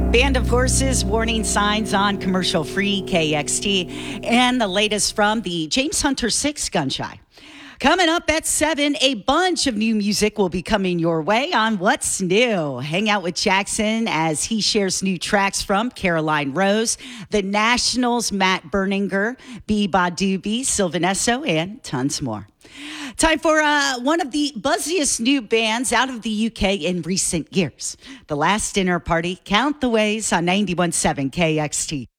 Band of Horses, warning signs on commercial-free KXT, and the latest from the James Hunter 6 Gunshy. Coming up at 7, a bunch of new music will be coming your way on What's New. Hang out with Jackson as he shares new tracks from Caroline Rose, The Nationals, Matt Berninger, Beba Doobie, Sylvanesso, and tons more. Time for one of the buzziest new bands out of the UK in recent years. The Last Dinner Party, Count the Ways on 91.7 KXT.